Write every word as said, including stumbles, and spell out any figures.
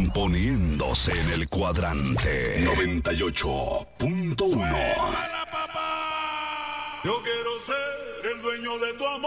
poniéndose en el cuadrante noventa y ocho punto uno. Yo quiero ser el dueño de tu amor.